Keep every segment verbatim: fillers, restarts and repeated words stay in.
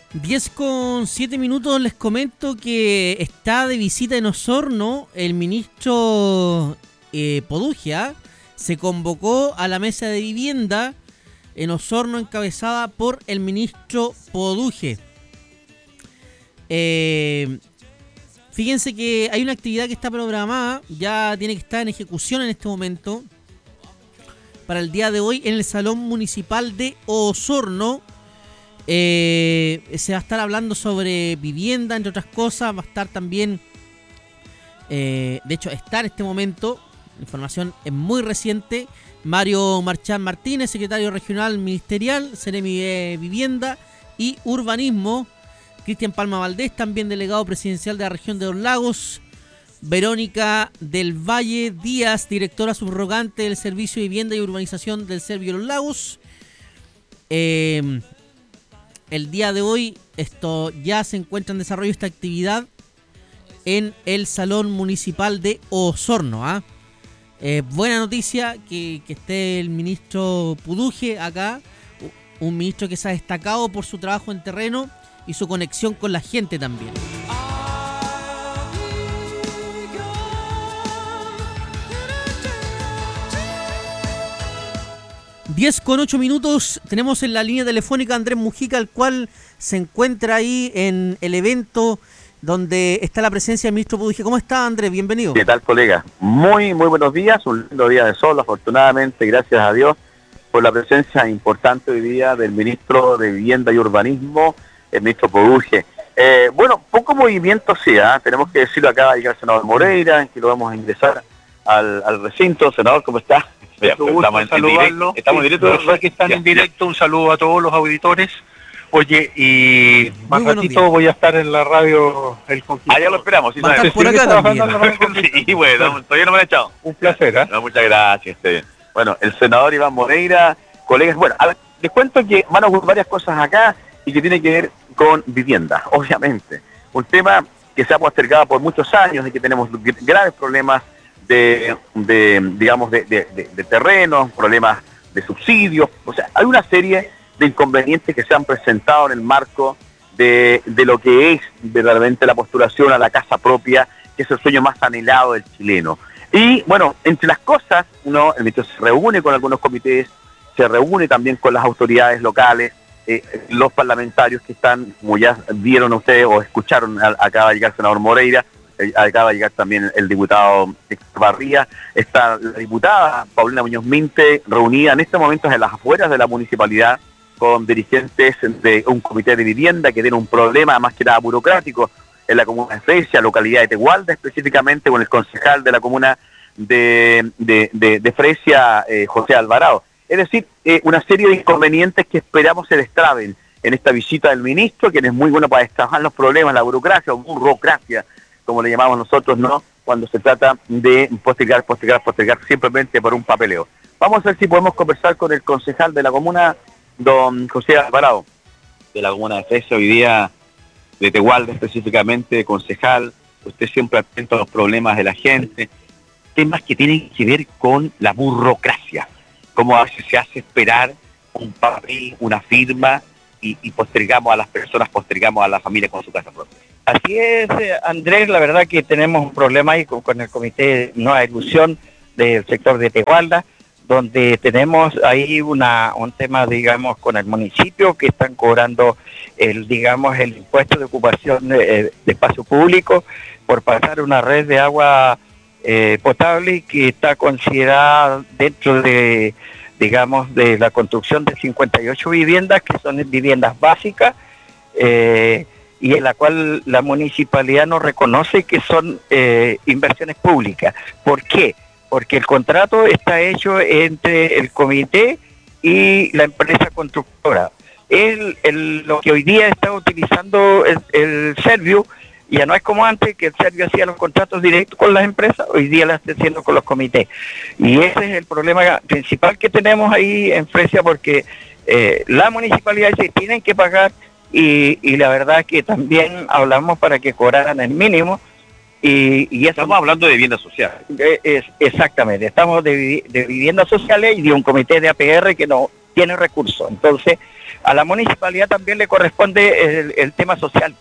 diez con siete minutos, les comento que está de visita en Osorno el ministro eh, Podugia. Se convocó a la mesa de vivienda en Osorno encabezada por el ministro Poduje. Eh, fíjense que hay una actividad que está programada, ya tiene que estar en ejecución en este momento, para el día de hoy en el Salón Municipal de Osorno. Eh, se va a estar hablando sobre vivienda, entre otras cosas. Va a estar también, eh, de hecho está en este momento, la información es muy reciente, Mario Marchán Martínez, secretario regional ministerial, Seremi de Vivienda y Urbanismo, Cristian Palma Valdés, también delegado presidencial de la región de Los Lagos, Verónica del Valle Díaz, directora subrogante del Servicio de Vivienda y Urbanización del Servio de Los Lagos. Eh... El día de hoy esto ya se encuentra en desarrollo esta actividad en el Salón Municipal de Osorno. ¿eh? Eh, buena noticia que, que esté el ministro Poduje acá, un ministro que se ha destacado por su trabajo en terreno y su conexión con la gente también. diez con ocho minutos, tenemos en la línea telefónica a Andrés Mujica, el cual se encuentra ahí en el evento donde está la presencia del ministro Poduje. ¿Cómo está, Andrés? Bienvenido. ¿Qué tal, colega? Muy, muy buenos días, un lindo día de sol, afortunadamente, gracias a Dios, por la presencia importante hoy día del ministro de Vivienda y Urbanismo, el ministro Poduje. Eh, bueno, poco movimiento sí, ¿eh? Tenemos que decirlo, acá va a llegar el senador Moreira, en que lo vamos a ingresar al, al recinto. Senador, ¿cómo está? Ya, pues, estamos en saludarlo. Estamos en directo. Sí, que están ya, en directo. Ya. Un saludo a todos los auditores. Oye, y más ratito voy a estar en la radio El Conquistador. Ah, ya lo esperamos. ¿Sí? Va a estar por acá también. Sí, bueno, todavía no me han echado. Un placer, ¿eh? No, muchas gracias. Sí. Bueno, el senador Iván Moreira, colegas, bueno, a ver, les cuento que van a ocurrir varias cosas acá y que tiene que ver con vivienda, obviamente. Un tema que se ha postergado por muchos años y que tenemos graves problemas De, de digamos, de, de, de, de terrenos, problemas de subsidios, o sea, hay una serie de inconvenientes que se han presentado en el marco de, de lo que es verdaderamente la postulación a la casa propia, que es el sueño más anhelado del chileno. Y bueno, entre las cosas, uno, el ministro se reúne con algunos comités, se reúne también con las autoridades locales, eh, los parlamentarios que están, como ya vieron ustedes o escucharon, acaba de llegar el senador Moreira, acaba de llegar también el diputado Héctor Barría, está la diputada Paulina Muñoz Minte reunida en estos momentos en las afueras de la municipalidad con dirigentes de un comité de vivienda que tiene un problema más que nada burocrático en la comuna de Fresia, localidad de Tegualda, específicamente con el concejal de la comuna de, de, de, de Fresia, eh, José Alvarado. Es decir, eh, una serie de inconvenientes que esperamos se destraben en esta visita del ministro, quien es muy bueno para destrabar los problemas, la burocracia o burocracia, como le llamamos nosotros, ¿no? Cuando se trata de postergar, postergar, postergar simplemente por un papeleo. Vamos a ver si podemos conversar con el concejal de la comuna, don José Alvarado, de la comuna de Fresia, hoy día de Tegualda específicamente, concejal, usted siempre atento a los problemas de la gente, temas que tienen que ver con la burocracia, cómo a veces se hace esperar un papel, una firma, y, y postergamos a las personas, postergamos a la familia con su casa propia. Así es, Andrés, la verdad que tenemos un problema ahí con, con el Comité Nueva Ilusión del sector de Tegualda, donde tenemos ahí una un tema, digamos, con el municipio que están cobrando el, digamos, el impuesto de ocupación de, de espacio público por pasar una red de agua eh, potable que está considerada dentro de, digamos, de la construcción de cincuenta y ocho viviendas, que son viviendas básicas, eh, y en la cual la municipalidad no reconoce que son eh, inversiones públicas. ¿Por qué? Porque el contrato está hecho entre el comité y la empresa constructora. El, el, lo que hoy día está utilizando el, el Servio, ya no es como antes, que el Servio hacía los contratos directos con las empresas, hoy día lo está haciendo con los comités. Y ese es el problema principal que tenemos ahí en Fresia, porque eh, la municipalidad dice que tienen que pagar, y, y la verdad es que también hablamos para que cobraran el mínimo, y, y eso, estamos hablando de vivienda social. Es, exactamente, estamos de, de viviendas sociales y de un comité de A P R que no tiene recursos. Entonces, a la municipalidad también le corresponde el, el tema social.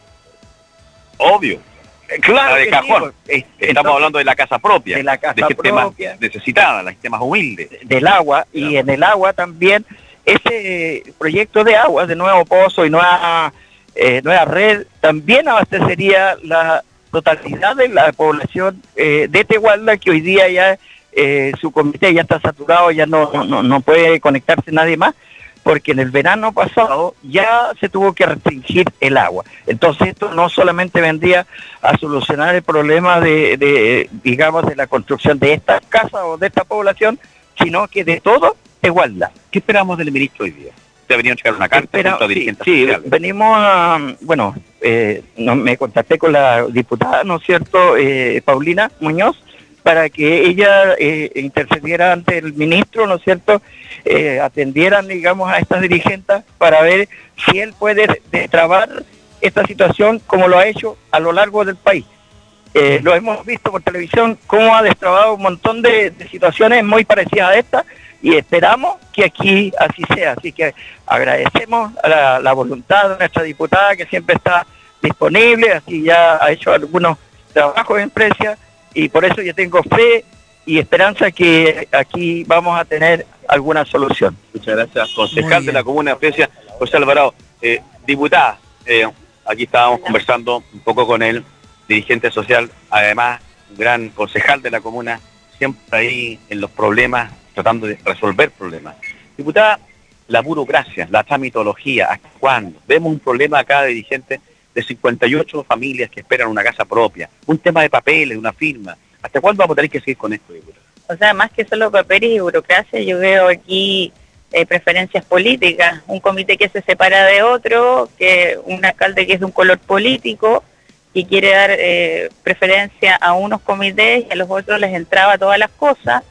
Obvio. Claro, de que cajón. Sí, Estamos Entonces, hablando de la casa propia, de la casa de gente propia, más necesitada, la gente más humilde. Del agua, claro. Y en el agua también, ese proyecto de agua, de nuevo pozo y nueva, eh, nueva red, también abastecería la totalidad de la población eh, de Tegualda, que hoy día ya eh, su comité ya está saturado, ya no, no, no puede conectarse nadie más, porque en el verano pasado ya se tuvo que restringir el agua. Entonces esto no solamente vendría a solucionar el problema de, de digamos, de la construcción de estas casas o de esta población, sino que de todo Tegualda. ¿Qué esperamos del ministro hoy día? ¿Usted ha venido a checar una carta Espera, junto a dirigentes sí, sociales? Sí, venimos a, bueno, eh, no, me contacté con la diputada, ¿no es cierto?, eh, Paulina Muñoz, para que ella eh, intercediera ante el ministro, ¿no es cierto?, eh, atendieran, digamos, a estas dirigentes para ver si él puede destrabar esta situación como lo ha hecho a lo largo del país. Eh, lo hemos visto por televisión, cómo ha destrabado un montón de, de situaciones muy parecidas a esta, y esperamos que aquí así sea. Así que agradecemos a la, la voluntad de nuestra diputada, que siempre está disponible, así ya ha hecho algunos trabajos en Precia, y por eso yo tengo fe y esperanza que aquí vamos a tener alguna solución. Muchas gracias, concejal de la comuna de Precia, José Alvarado. Eh, diputada, eh, aquí estábamos conversando un poco con él, dirigente social, además un gran concejal de la comuna, siempre ahí en los problemas, tratando de resolver problemas. Diputada, la burocracia, la tramitología, ¿hasta cuándo? Vemos un problema acá de dirigentes de cincuenta y ocho familias que esperan una casa propia, un tema de papeles, una firma. ¿Hasta cuándo vamos a tener que seguir con esto, diputada? O sea, más que solo papeles y burocracia, yo veo aquí eh, preferencias políticas, un comité que se separa de otro, que un alcalde que es de un color político, y quiere dar eh, preferencia a unos comités y a los otros les entraba todas las cosas,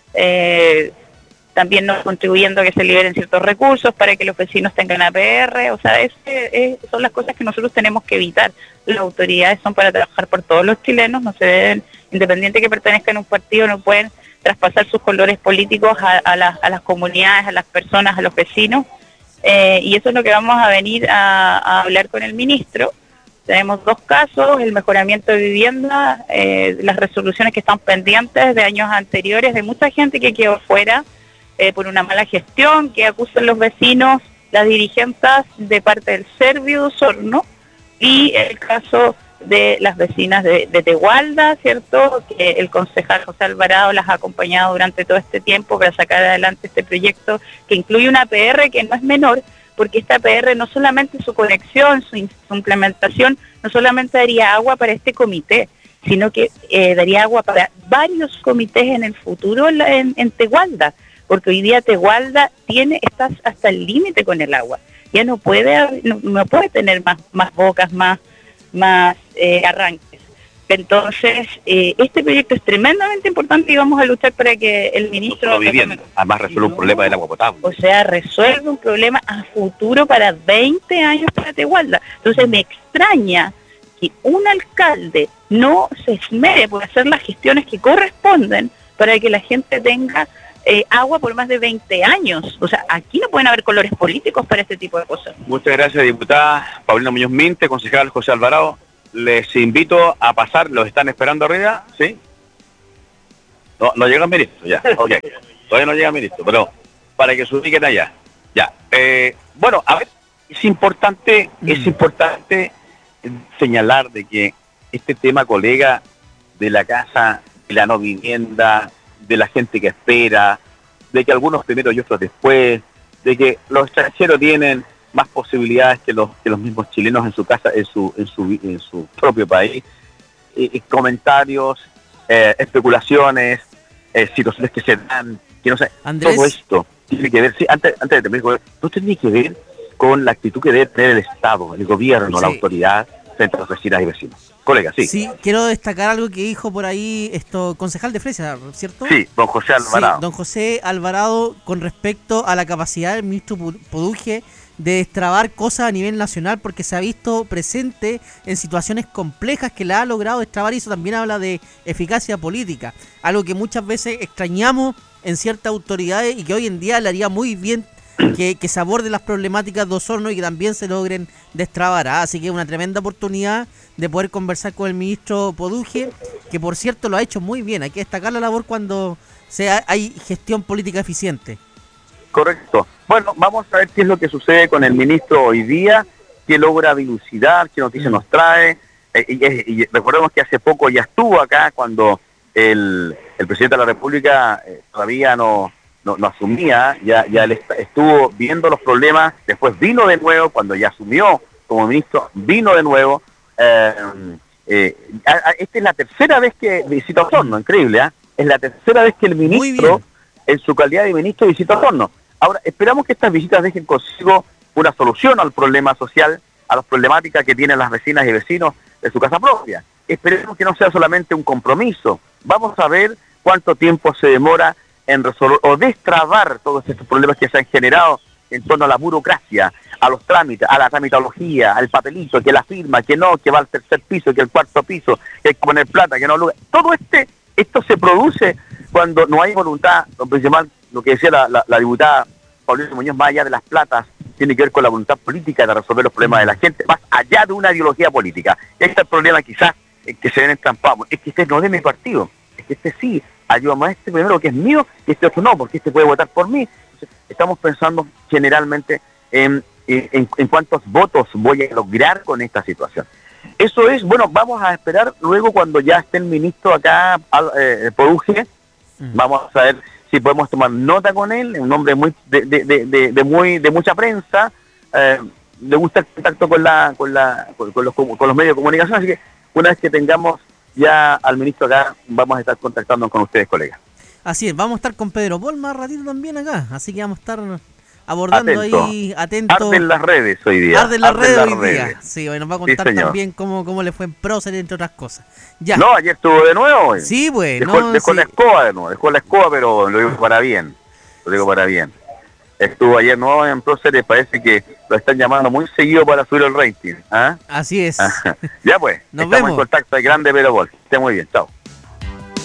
eh, también no contribuyendo a que se liberen ciertos recursos para que los vecinos tengan A P R, o sea, ese, es, son las cosas que nosotros tenemos que evitar. Las autoridades son para trabajar por todos los chilenos, no se deben, independiente que pertenezcan a un partido, no pueden traspasar sus colores políticos a, a, las, a las comunidades, a las personas, a los vecinos, eh, y eso es lo que vamos a venir a, a hablar con el ministro. Tenemos dos casos, el mejoramiento de vivienda, eh, las resoluciones que están pendientes de años anteriores, de mucha gente que quedó fuera eh, por una mala gestión, que acusan los vecinos, las dirigentes de parte del Servio de Osorno, y el caso de las vecinas de, de Tegualda, ¿cierto?, que el concejal José Alvarado las ha acompañado durante todo este tiempo para sacar adelante este proyecto que incluye una A P R que no es menor, porque esta A P R no solamente su conexión, su, su implementación, no solamente daría agua para este comité, sino que eh, daría agua para varios comités en el futuro en, en Tegualda, porque hoy día Tegualda tiene, está hasta el límite con el agua, ya no puede, no, no puede tener más, más bocas, más, más eh, arranques. Entonces, eh, este proyecto es tremendamente importante y vamos a luchar para que el ministro... No vivienda, además resuelve no, un problema del agua potable. O sea, resuelve un problema a futuro para veinte años para Tegualda. Entonces me extraña que un alcalde no se esmere por hacer las gestiones que corresponden para que la gente tenga eh, agua por más de veinte años. O sea, aquí no pueden haber colores políticos para este tipo de cosas. Muchas gracias, diputada Paulina Muñoz Minte, concejal José Alvarado. Les invito a pasar, los están esperando arriba, ¿sí? No, no llega el ministro, ya, ok. Todavía no llega el ministro, pero para que se ubiquen allá. Ya. Eh, bueno, a ver, es importante, mm. es importante señalar de que este tema, colega, de la casa, de la no vivienda, de la gente que espera, de que algunos primero y otros después, de que los extranjeros tienen más posibilidades que los que los mismos chilenos en su casa, en su en su en su propio país, y, y comentarios, eh, especulaciones, eh, situaciones que se dan, que no sé, Andrés, todo esto tiene que ver, sí, antes antes de terminar, no tiene que ver con la actitud que debe tener el Estado, el gobierno, sí, la autoridad frente a los vecinas y vecinos. Colega, sí. Sí, quiero destacar algo que dijo por ahí esto concejal de Fresia, ¿cierto? Sí, don José Alvarado. Sí, don José Alvarado, con respecto a la capacidad del ministro Poduje de destrabar cosas a nivel nacional, porque se ha visto presente en situaciones complejas que la ha logrado destrabar, y eso también habla de eficacia política, algo que muchas veces extrañamos en ciertas autoridades y que hoy en día le haría muy bien que, que se aborden las problemáticas de Osorno y que también se logren destrabar. ¿ah? Así que es una tremenda oportunidad de poder conversar con el ministro Poduje, que por cierto lo ha hecho muy bien. Hay que destacar la labor cuando sea, hay gestión política eficiente. Correcto. Bueno, vamos a ver qué es lo que sucede con el ministro hoy día, qué logra dilucidar, qué noticias nos trae. Eh, y, y recordemos que hace poco ya estuvo acá cuando el, el presidente de la República eh, todavía no, no, no asumía, ya, ya él est- estuvo viendo los problemas, después vino de nuevo, cuando ya asumió como ministro, vino de nuevo. Eh, eh, a, a, esta es la tercera vez que visita Osorno, increíble, ¿eh? Es la tercera vez que el ministro, en su calidad de ministro, visita Osorno. Ahora, esperamos que estas visitas dejen consigo una solución al problema social, a las problemáticas que tienen las vecinas y vecinos de su casa propia. Esperemos que no sea solamente un compromiso. Vamos a ver cuánto tiempo se demora en resolver o destrabar todos estos problemas que se han generado en torno a la burocracia, a los trámites, a la tramitología, al papelito, que la firma, que no, que va al tercer piso, que el cuarto piso, que hay que poner plata, que no... Todo este esto se produce cuando no hay voluntad, lo principal, lo que decía la, la, la diputada Paulina Muñoz, más allá de las platas, tiene que ver con la voluntad política de resolver los problemas de la gente, más allá de una ideología política. Este es el problema quizás en que se ven entrampados. Es que este no es de mi partido, es que este sí, ayúdame a este primero que es mío, y este otro no, porque este puede votar por mí. Entonces, estamos pensando generalmente en, en, en cuántos votos voy a lograr con esta situación. Eso es, bueno, vamos a esperar luego cuando ya esté el ministro acá, eh, Poduje, mm. vamos a ver si podemos tomar nota con él, un hombre muy de, de, de, de, de muy de mucha prensa, eh, le gusta el contacto con la con la con, con los con los medios de comunicación, así que una vez que tengamos ya al ministro acá, vamos a estar contactándonos con ustedes, colegas. Así es, vamos a estar con Pedro Pol más ratito también acá, así que vamos a estar abordando Atento. ahí, atento. Arden las redes hoy día. Arden las Arden redes las hoy redes. día. Sí, hoy nos va a contar sí, también cómo, cómo le fue en Prócer, entre otras cosas. Ya. No, ayer estuvo de nuevo. Hoy. Sí, pues. Dejó, no, dejó sí. la escoba de nuevo, dejó la escoba, pero lo digo para bien. Lo digo para bien. Estuvo ayer nuevo en Prócer, parece que lo están llamando muy seguido para subir el rating. ¿Ah? Así es. Ya pues, nos estamos vemos. en contacto. Grande Pedro Pol. Esté muy bien, chao.